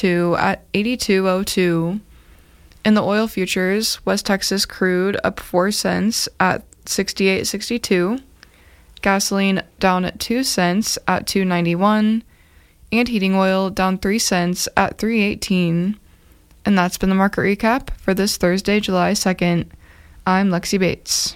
2 at 82.02. In the oil futures, West Texas crude up 4 cents at 68.62. Gasoline down at 2 cents at 2.91. And heating oil down 3 cents at 3.18. And that's been the market recap for this Thursday, July 2nd. I'm Lexi Bates.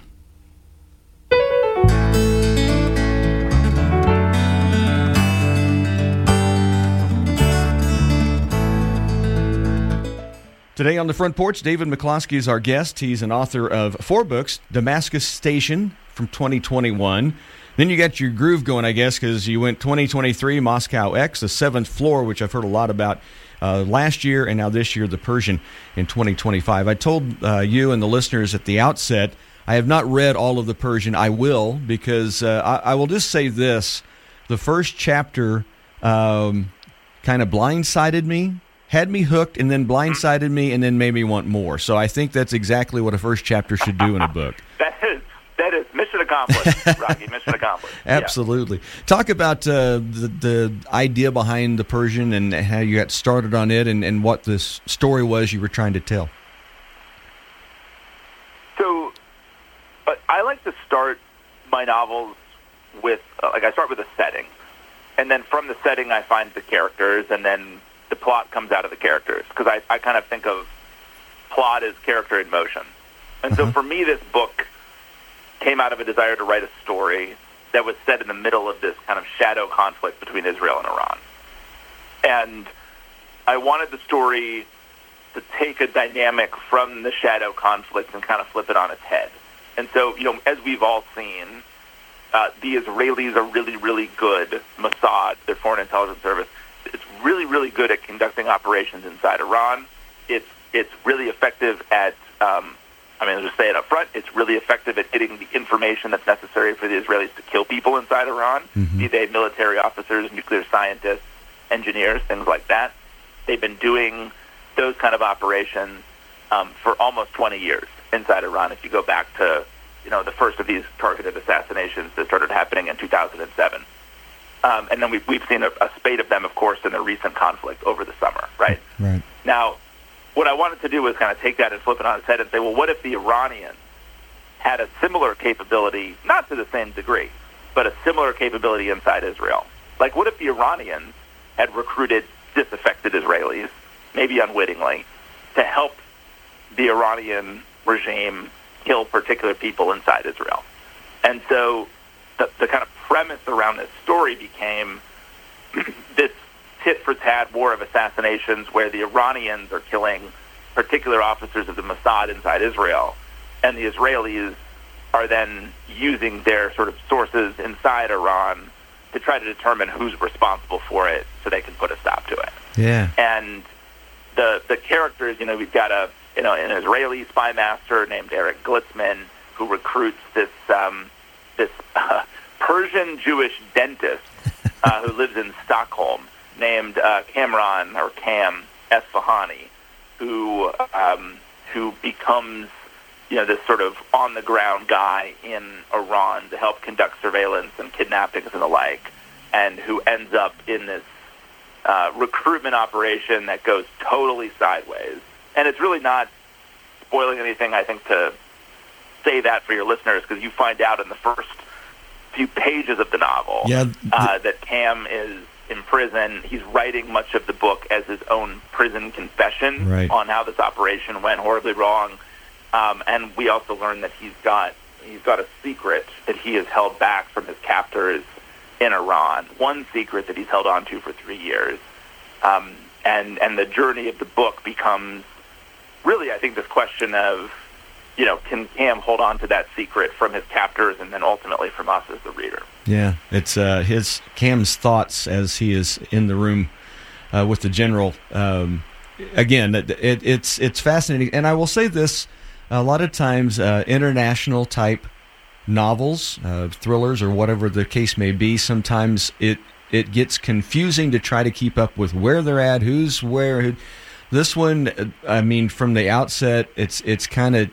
Today on the Front Porch, David McCloskey is our guest. He's an author of 4 books, Damascus Station from 2021. Then you got your groove going, I guess, because you went 2023, Moscow X, The Seventh Floor, which I've heard a lot about last year, and now this year, The Persian in 2025. I told you and the listeners at the outset, I have not read all of The Persian. I will, because I will just say this. The first chapter kind of blindsided me. Had me hooked, and then blindsided me, and then made me want more. So I think that's exactly what a first chapter should do in a book. That is mission accomplished, Rocky. Mission accomplished. Absolutely. Yeah. Talk about the idea behind The Persian and how you got started on it, and what this story was you were trying to tell. So, I like to start my novels with, I start with a setting, and then from the setting I find the characters, and then the plot comes out of the characters, because I kind of think of plot as character in motion. And so for me, this book came out of a desire to write a story that was set in the middle of this kind of shadow conflict between Israel and Iran. And I wanted the story to take a dynamic from the shadow conflict and kind of flip it on its head. And so, as we've all seen, the Israelis are really, really good. Mossad, their foreign intelligence service, it's really, really good at conducting operations inside Iran. It's really effective at, I'll just say it up front, it's really effective at getting the information that's necessary for the Israelis to kill people inside Iran, be they military officers, nuclear scientists, engineers, things like that. They've been doing those kind of operations for almost 20 years inside Iran. If you go back to, the first of these targeted assassinations that started happening in 2007. And then we've seen a spate of them, of course, in the recent conflict over the summer, right? Right. Now, what I wanted to do was kind of take that and flip it on its head and say, well, what if the Iranians had a similar capability, not to the same degree, but a similar capability inside Israel? Like, what if the Iranians had recruited disaffected Israelis, maybe unwittingly, to help the Iranian regime kill particular people inside Israel? And so the kind of premise around this story became this tit-for-tat war of assassinations where the Iranians are killing particular officers of the Mossad inside Israel, and the Israelis are then using their sort of sources inside Iran to try to determine who's responsible for it so they can put a stop to it. Yeah. And the characters, we've got an Israeli spy master named Eric Glitzman who recruits this Persian Jewish dentist who lives in Stockholm named Kamran, or Cam Esfahani, who becomes this sort of on-the-ground guy in Iran to help conduct surveillance and kidnappings and the like, and who ends up in this recruitment operation that goes totally sideways. And it's really not spoiling anything, I think, to say that for your listeners, because you find out in the first few pages of the novel that Cam is in prison. He's writing much of the book as his own prison confession on how this operation went horribly wrong. And we also learn that he's got a secret that he has held back from his captors in Iran. One secret that he's held on to for 3 years. And the journey of the book becomes really, I think, this question of, can Cam hold on to that secret from his captors and then ultimately from us as the reader? Yeah, it's Cam's thoughts as he is in the room with the general. Again, it's fascinating. And I will say this, a lot of times international type novels, thrillers, or whatever the case may be, sometimes it gets confusing to try to keep up with where they're at, who's where. This one, from the outset, it's kind of,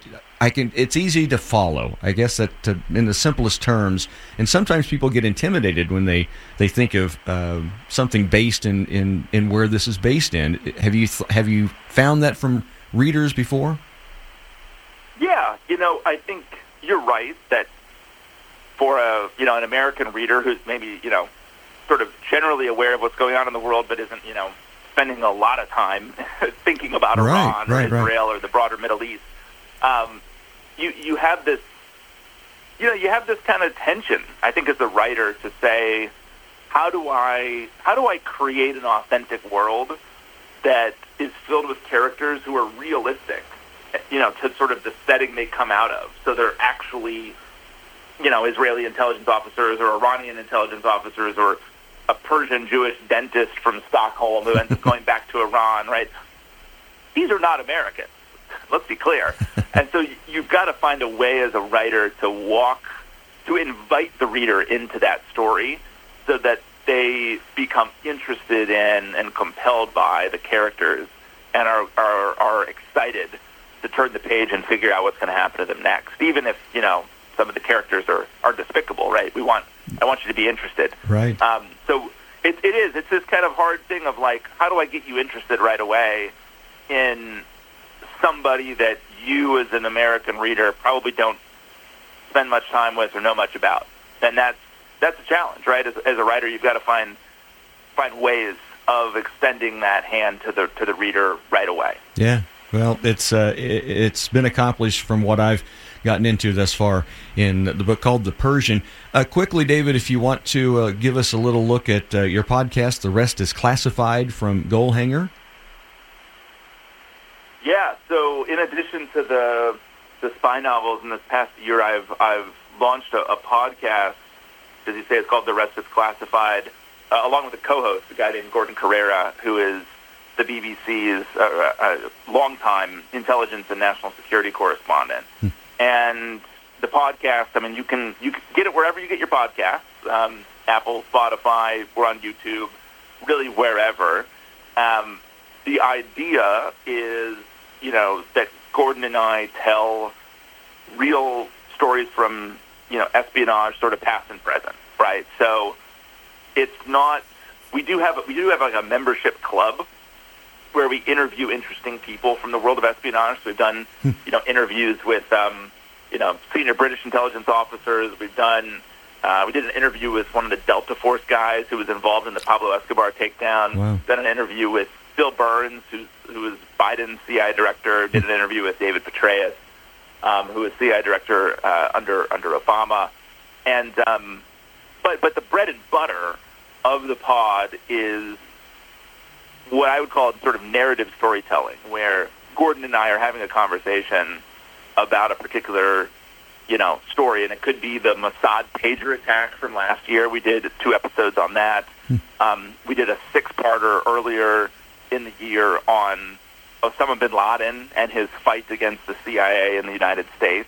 It's easy to follow. I guess that in the simplest terms. And sometimes people get intimidated when they think of something based in where this is based in. Have you found that from readers before? Yeah, I think you're right that for an American reader who's maybe sort of generally aware of what's going on in the world, but isn't spending a lot of time thinking about Iran or Israel or the broader Middle East. You have this, you have this kind of tension, I think, as a writer to say, how do I create an authentic world that is filled with characters who are realistic, to sort of the setting they come out of. So they're actually, Israeli intelligence officers or Iranian intelligence officers or a Persian Jewish dentist from Stockholm who ends up going back to Iran, right? These are not Americans. Let's be clear. And so you've got to find a way as a writer to invite the reader into that story so that they become interested in and compelled by the characters and are excited to turn the page and figure out what's going to happen to them next, even if, some of the characters are despicable, right? I want you to be interested. Right. So it's this kind of hard thing of like, how do I get you interested right away in somebody that you as an American reader probably don't spend much time with or know much about? And that's a challenge, right? As a writer, you've got to find ways of extending that hand to the reader right away. Yeah. Well, it's been accomplished from what I've gotten into thus far in the book called The Persian. Quickly, David, if you want to give us a little look at your podcast, The Rest is Classified from Goalhanger. Yeah, so in addition to the spy novels in this past year, I've launched a podcast, as you say, it's called The Rest is Classified, along with a co-host, a guy named Gordon Carrera, who is the BBC's longtime intelligence and national security correspondent. And the podcast, I mean, you can get it wherever you get your podcasts, Apple, Spotify, we're on YouTube, really wherever. The idea is, that Gordon and I tell real stories from, espionage, sort of past and present, right? So it's not, we do have like a membership club where we interview interesting people from the world of espionage. So we've done, interviews with, senior British intelligence officers. We did an interview with one of the Delta Force guys who was involved in the Pablo Escobar takedown. Wow. Done an interview with Bill Burns, who was Biden's CIA director. Did an interview with David Petraeus, who was CIA director under Obama. And but the bread and butter of the pod is what I would call sort of narrative storytelling, where Gordon and I are having a conversation about a particular, story, and it could be the Mossad pager attack from last year. We did 2 episodes on that. We did a 6-parter earlier in the year on Osama bin Laden and his fight against the CIA in the United States.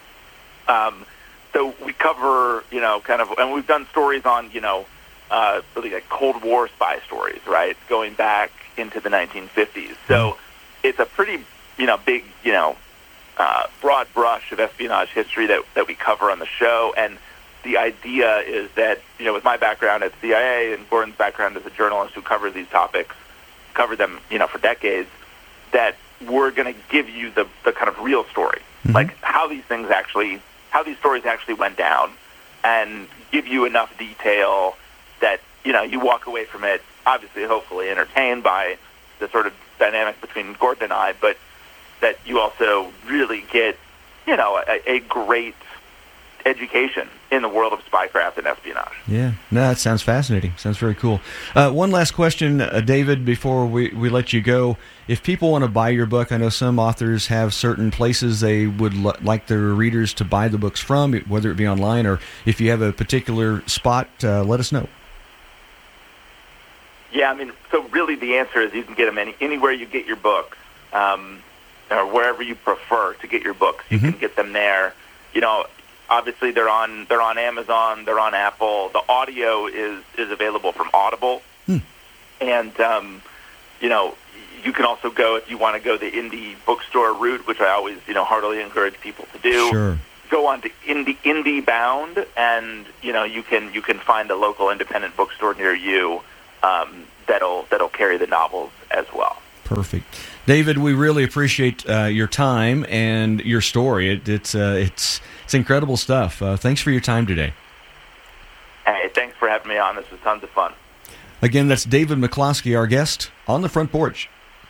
So we cover, and we've done stories on, really like Cold War spy stories, right, going back into the 1950s. So it's a pretty, big, broad brush of espionage history that we cover on the show. And the idea is that, with my background at CIA and Gordon's background as a journalist who covers these topics, covered them, for decades, that we're going to give you the kind of real story, like how these stories actually went down, and give you enough detail that, you walk away from it, obviously, hopefully entertained by the sort of dynamic between Gordon and I, but that you also really get, a great education in the world of spycraft and espionage. Yeah, no, that sounds fascinating. Sounds very cool. One last question, David, before we let you go. If people want to buy your book, I know some authors have certain places they would like their readers to buy the books from, whether it be online or if you have a particular spot, let us know. Yeah, I mean, so really the answer is you can get them anywhere you get your books, or wherever you prefer to get your books. You can get them there. Obviously they're on Amazon, they're on Apple. The audio is available from Audible, and you can also go, if you want to go the indie bookstore route, which I always, heartily encourage people to do. Sure. Go on to IndieBound, and you can find a local independent bookstore near you that'll carry the novels as well. Perfect, David. We really appreciate your time and your story. It's incredible stuff. Thanks for your time today. Hey, thanks for having me on. This was tons of fun. Again, that's David McCloskey, our guest on the Front Porch.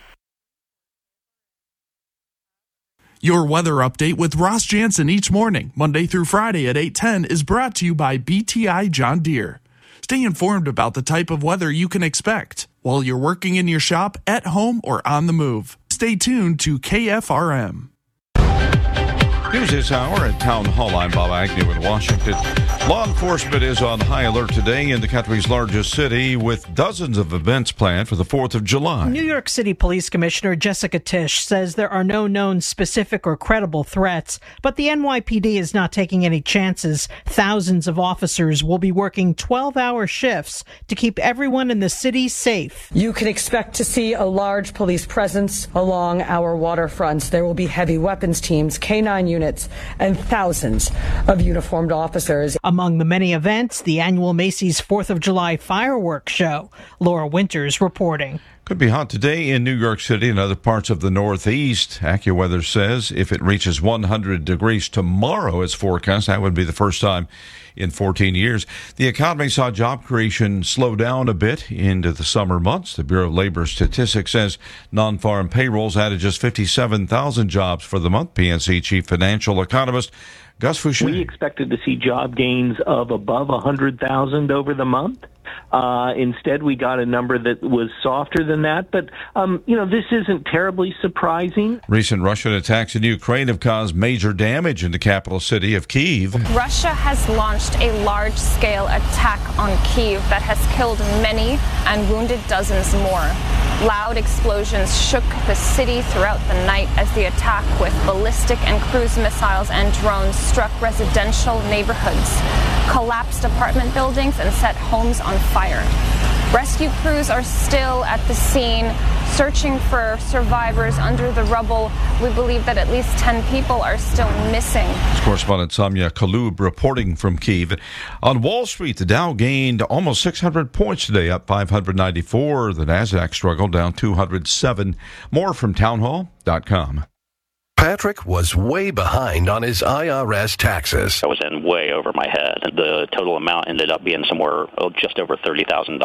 Your weather update with Ross Jansen each morning, Monday through Friday at 8:10, is brought to you by BTI John Deere. Stay informed about the type of weather you can expect while you're working in your shop, at home, or on the move. Stay tuned to KFRM. News this hour at Town Hall. I'm Bob Agnew in Washington. Law enforcement is on high alert today in the country's largest city with dozens of events planned for the 4th of July. New York City Police Commissioner Jessica Tisch says there are no known specific or credible threats, but the NYPD is not taking any chances. Thousands of officers will be working 12-hour shifts to keep everyone in the city safe. You can expect to see a large police presence along our waterfronts. There will be heavy weapons teams, K-9 units, and thousands of uniformed officers. Among the many events, the annual Macy's 4th of July fireworks show. Laura Winters reporting. Could be hot today in New York City and other parts of the Northeast. AccuWeather says if it reaches 100 degrees tomorrow as forecast, that would be the first time in 14 years. The economy saw job creation slow down a bit into the summer months. The Bureau of Labor Statistics says non-farm payrolls added just 57,000 jobs for the month. PNC chief financial economist Gus Foucher. We expected to see job gains of above 100,000 over the month. Instead, we got a number that was softer than that. But, this isn't terribly surprising. Recent Russian attacks in Ukraine have caused major damage in the capital city of Kyiv. Russia has launched a large-scale attack on Kyiv that has killed many and wounded dozens more. Loud explosions shook the city throughout the night as the attack with ballistic and cruise missiles and drones struck residential neighborhoods, collapsed apartment buildings, and set homes on fire. Rescue crews are still at the scene, searching for survivors under the rubble. We believe that at least 10 people are still missing. Correspondent Samya Kalub reporting from Kyiv. On Wall Street, the Dow gained almost 600 points today, up 594. The Nasdaq struggled, down 207. More from townhall.com. Patrick was way behind on his IRS taxes. I was in way over my head. The total amount ended up being somewhere just over $30,000.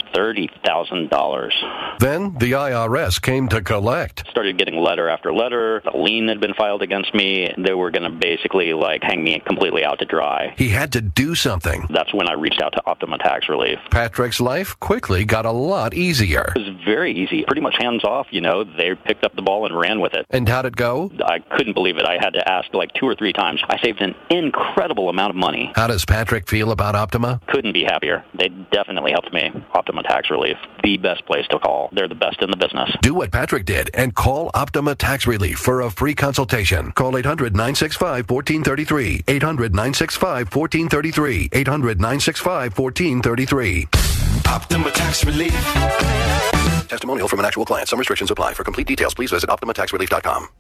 $30,000. Then the IRS came to collect. Started getting letter after letter. A lien had been filed against me. They were going to basically hang me completely out to dry. He had to do something. That's when I reached out to Optima Tax Relief. Patrick's life quickly got a lot easier. It was very easy. Pretty much hands off, They picked up the ball and ran with it. And how'd it go? I couldn't believe it. I had to ask 2 or 3 times. I saved an incredible amount of money. How does Patrick feel about Optima? Couldn't be happier. They definitely helped me. Optima Tax Relief, the best place to call. They're the best in the business. Do what Patrick did and call Optima Tax Relief for a free consultation. Call 800-965-1433. 800-965-1433. 800-965-1433. Optima Tax Relief. Testimonial from an actual client. Some restrictions apply. For complete details, please visit OptimaTaxRelief.com.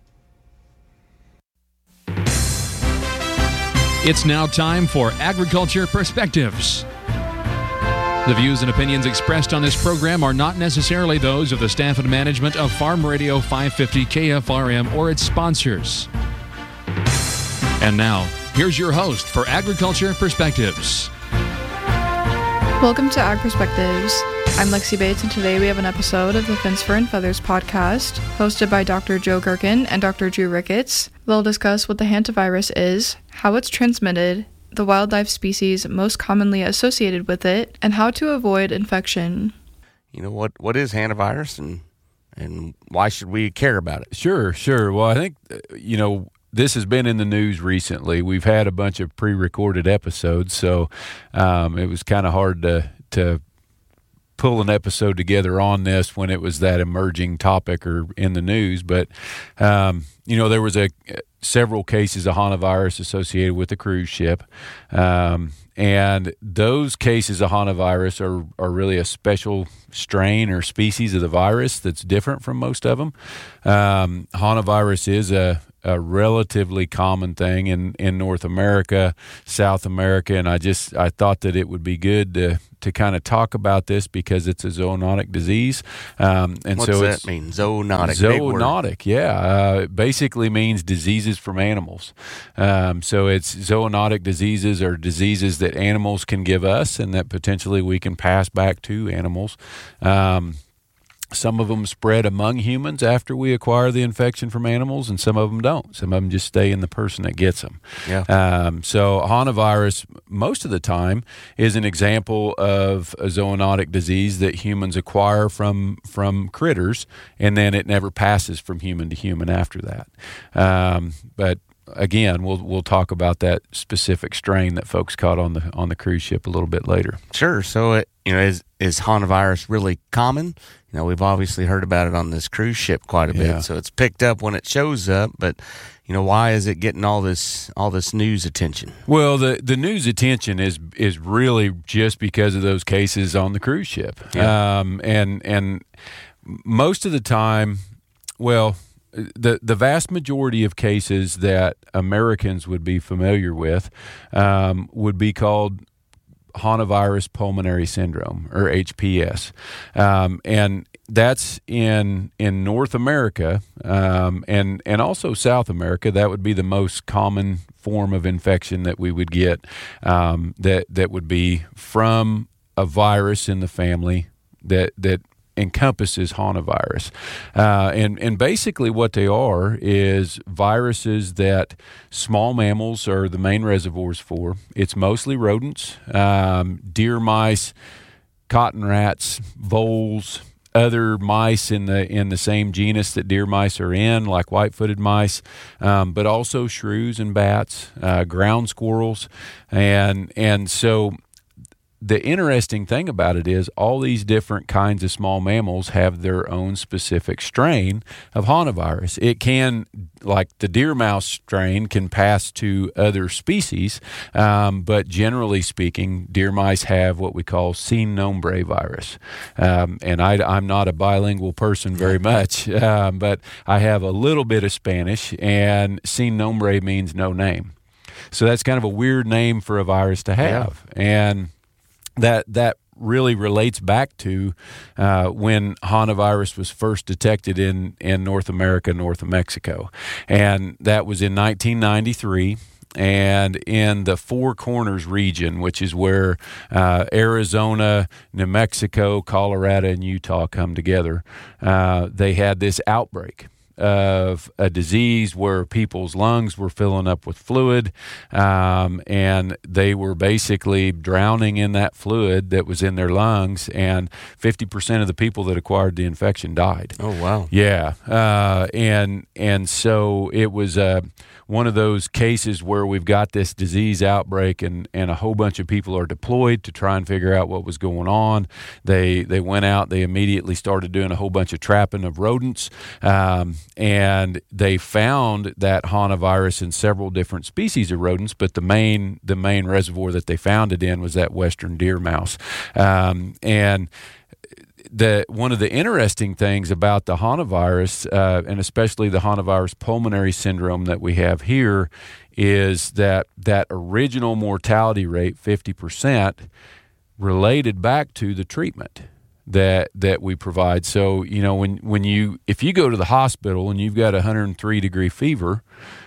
It's now time for Agriculture Perspectives. The views and opinions expressed on this program are not necessarily those of the staff and management of Farm Radio 550 KFRM or its sponsors. And now, here's your host for Agriculture Perspectives. Welcome to Ag Perspectives. I'm Lexi Bates, and today we have an episode of the Fence Fur and Feathers podcast, hosted by Dr. Joe Gerken and Dr. Drew Ricketts. They'll discuss what the hantavirus is, how it's transmitted, the wildlife species most commonly associated with it, and how to avoid infection. What is hantavirus, and why should we care about it? Sure. Well, I think, this has been in the news recently. We've had a bunch of pre-recorded episodes, so it was kind of hard to pull an episode together on this when it was that emerging topic or in the news. But, there was several cases of hantavirus associated with the cruise ship. And those cases of hantavirus are really a special strain or species of the virus that's different from most of them. Hantavirus is a relatively common thing in North America, South America, and I thought that it would be good to kind of talk about this because it's a zoonotic disease. And What's so that mean? Zoonotic. Zoonotic, yeah. Basically means diseases from animals. So it's zoonotic diseases or diseases that animals can give us and that potentially we can pass back to animals. Some of them spread among humans after we acquire the infection from animals, and some of them don't. Some of them just stay in the person that gets them. Yeah. So hantavirus, most of the time, is an example of a zoonotic disease that humans acquire from critters, and then it never passes from human to human after that. But again, we'll talk about that specific strain that folks caught on the cruise ship a little bit later. Sure. So, is hantavirus really common? We've obviously heard about it on this cruise ship quite a bit. So it's picked up when it shows up, but why is it getting all this news attention? Well, the news attention is really just because of those cases on the cruise ship. Yeah. And most of the time, well, the vast majority of cases that Americans would be familiar with would be called hantavirus pulmonary syndrome, or HPS, and that's in North America and also South America. That would be the most common form of infection that we would get, that would be from a virus in the family that encompasses hantavirus. And basically what they are is viruses that small mammals are the main reservoirs for. It's mostly rodents, deer mice, cotton rats, voles, other mice in the same genus that deer mice are in, like white-footed mice, but also shrews and bats, ground squirrels. And so the interesting thing about it is all these different kinds of small mammals have their own specific strain of hantavirus. It can, like the deer mouse strain, can pass to other species, but generally speaking, deer mice have what we call sin nombre virus. And I'm not a bilingual person very much, but I have a little bit of Spanish, and sin nombre means no name. So that's kind of a weird name for a virus to have. Yeah. And that really relates back to when hantavirus was first detected in North America, north of Mexico. And that was in 1993. And in the Four Corners region, which is where Arizona, New Mexico, Colorado, and Utah come together, they had this outbreak of a disease where people's lungs were filling up with fluid, and they were basically drowning in that fluid that was in their lungs, and 50% of the people that acquired the infection died. Oh, wow. Yeah. And so it was one of those cases where we've got this disease outbreak and a whole bunch of people are deployed to try and figure out what was going on. They went out, they immediately started doing a whole bunch of trapping of rodents, and they found that hantavirus in several different species of rodents, but the main reservoir that they found it in was that western deer mouse. And one of the interesting things about the hantavirus, and especially the hantavirus pulmonary syndrome that we have here, is that original mortality rate, 50%, related back to the treatment that we provide. So, if you go to the hospital and you've got 103-degree fever,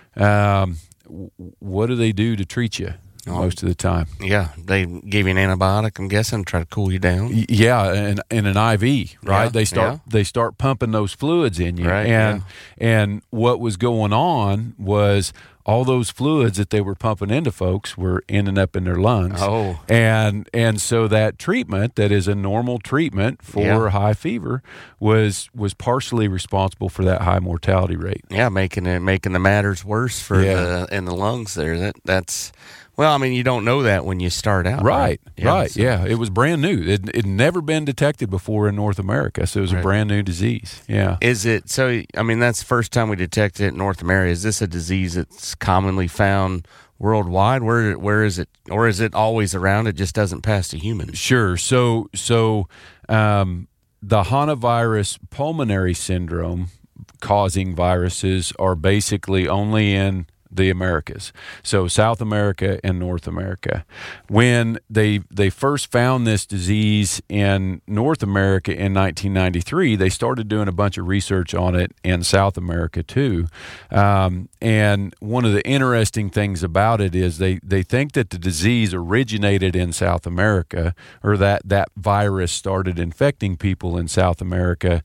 what do they do to treat you? Most of the time. Yeah, they give you an antibiotic, I'm guessing, try to cool you down. Yeah, and an IV, right? Yeah, they start pumping those fluids in you. Right, and what was going on was all those fluids that they were pumping into folks were ending up in their lungs. Oh. And so that treatment that is a normal treatment for high fever was partially responsible for that high mortality rate. Yeah, making the matters worse for in the lungs there. That's Well, I mean, you don't know that when you start out. Right. So. Yeah. It was brand new. It never been detected before in North America, so it was a brand new disease. Yeah. Is it, so, I mean, that's the first time we detected it in North America. Is this a disease that's commonly found worldwide? Where is it, or is it always around? It just doesn't pass to humans? Sure. So the hantavirus pulmonary syndrome causing viruses are basically only in the Americas, so South America and North America. When they first found this disease in North America in 1993, they started doing a bunch of research on it in South America too. And one of the interesting things about it is they think that the disease originated in South America, or that virus started infecting people in South America,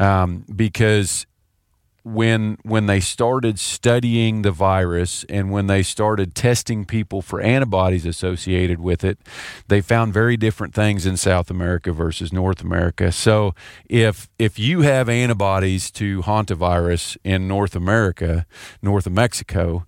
because when they started studying the virus and when they started testing people for antibodies associated with it, they found very different things in South America versus North America. So if you have antibodies to hantavirus in North America, north of Mexico,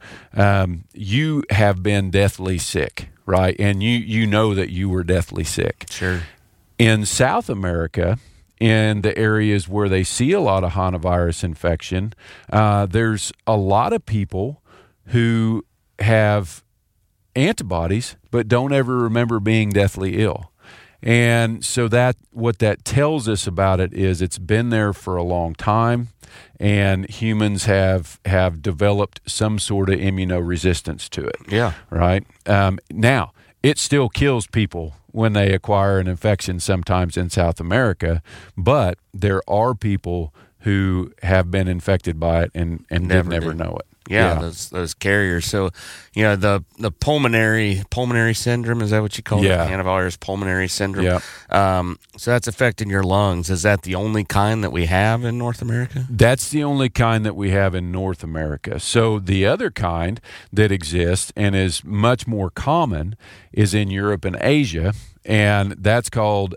you have been deathly sick, right? And you know that you were deathly sick. Sure. In South America, in the areas where they see a lot of hantavirus infection, there's a lot of people who have antibodies but don't ever remember being deathly ill. And so what that tells us about it is it's been there for a long time, and humans have developed some sort of immunoresistance to it. Yeah. Right? Now, it still kills people when they acquire an infection sometimes in South America, but there are people who have been infected by it and never know it. Yeah, those carriers. So, the pulmonary syndrome, is that what you call it? Hantavirus pulmonary syndrome. Yeah. So that's affecting your lungs. Is that the only kind that we have in North America? That's the only kind that we have in North America. So the other kind that exists and is much more common is in Europe and Asia, and that's called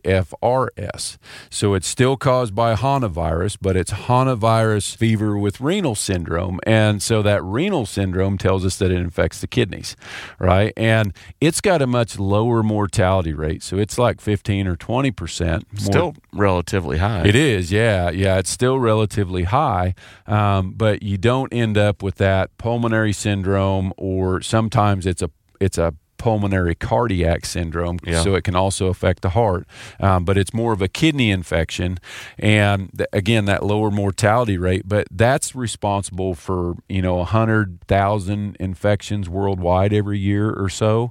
HFRS. So it's still caused by hantavirus, but it's hantavirus fever with renal syndrome. And so that renal syndrome tells us that it infects the kidneys, right? And it's got a much lower mortality rate. So it's like 15 or 20%. Still relatively high. It is, yeah. It's still relatively high, but you don't end up with that pulmonary syndrome, or sometimes it's a pulmonary cardiac syndrome, so it can also affect the heart. But it's more of a kidney infection, and again, that lower mortality rate. But that's responsible for 100,000 infections worldwide every year or so.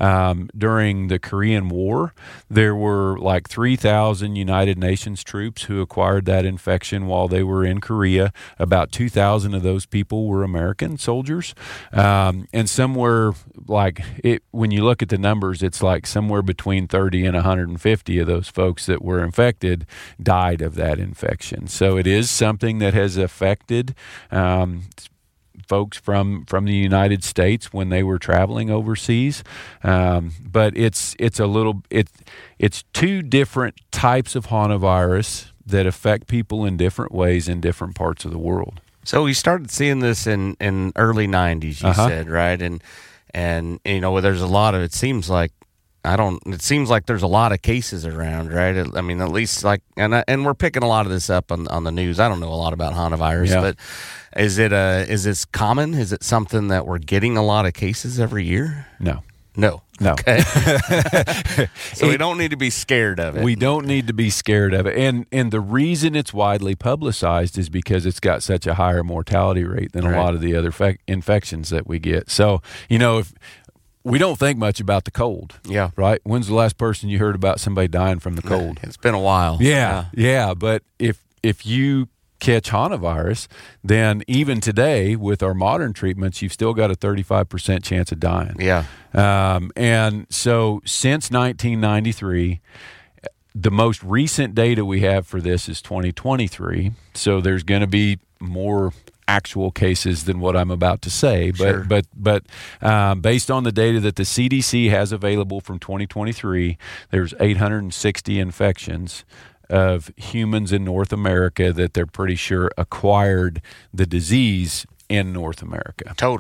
During the Korean War, there were like 3,000 United Nations troops who acquired that infection while they were in Korea. About 2,000 of those people were American soldiers, and somewhere like it. When you look at the numbers, it's like somewhere between 30 and 150 of those folks that were infected died of that infection. So it is something that has affected folks from the United States when they were traveling overseas. But it's two different types of hantavirus that affect people in different ways in different parts of the world. So we started seeing this in early 90s, you said, right? And there's a lot of, it seems like there's a lot of cases around, right? I mean, at least and we're picking a lot of this up on the news. I don't know a lot about hantavirus, but is this common? Is it something that we're getting a lot of cases every year? No. Okay. So we don't need to be scared of it. We don't need to be scared of it. And the reason it's widely publicized is because it's got such a higher mortality rate than a lot of the other infections that we get. So, if we don't think much about the cold. Yeah. Right? When's the last person you heard about somebody dying from the cold? It's been a while. Yeah. But if you catch hantavirus, then even today with our modern treatments, you've still got a 35% chance of dying. Yeah. And so since 1993, the most recent data we have for this is 2023. So there's going to be more actual cases than what I'm about to say, but based on the data that the CDC has available from 2023, there's 860 infections of humans in North America that they're pretty sure acquired the disease in North America. Total.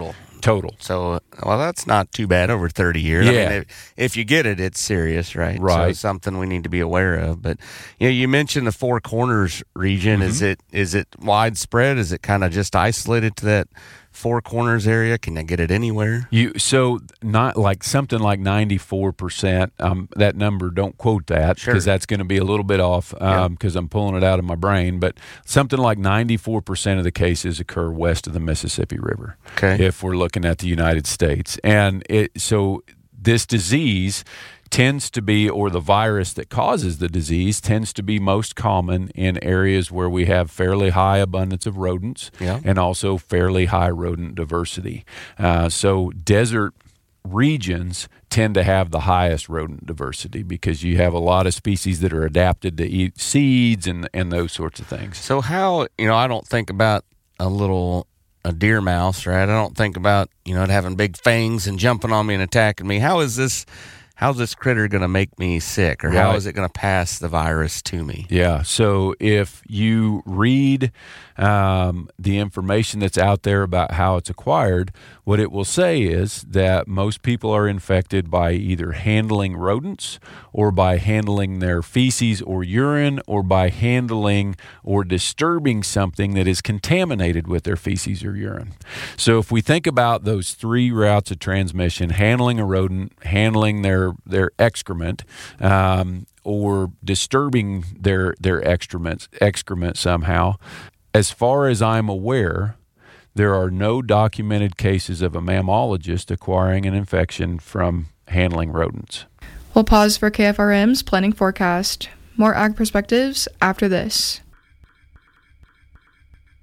total. So, well, that's not too bad over 30 years. Yeah. I mean, if you get it, it's serious, right? Right. So it's something we need to be aware of. But you mentioned the Four Corners region. Mm-hmm. Is it widespread? Is it kind of just isolated to that Four Corners area? Can I get it anywhere? So not like something like 94%. That number, don't quote that because that's going to be a little bit off because I'm pulling it out of my brain. But something like 94% of the cases occur west of the Mississippi River. Okay. If we're looking at the United States, and so this disease tends to be, or the virus that causes the disease tends to be most common in areas where we have fairly high abundance of rodents and also fairly high rodent diversity. So desert regions tend to have the highest rodent diversity because you have a lot of species that are adapted to eat seeds and those sorts of things. So how, I don't think about a deer mouse, right? I don't think about, it having big fangs and jumping on me and attacking me. How's this critter going to make me sick, or how is it going to pass the virus to me? Yeah. So if you read the information that's out there about how it's acquired, what it will say is that most people are infected by either handling rodents or by handling their feces or urine or by handling or disturbing something that is contaminated with their feces or urine. So if we think about those three routes of transmission, handling a rodent, handling their excrement, or disturbing their excrement somehow, as far as I'm aware, there are no documented cases of a mammologist acquiring an infection from handling rodents. We'll pause for KFRM's planning forecast. More ag perspectives after this.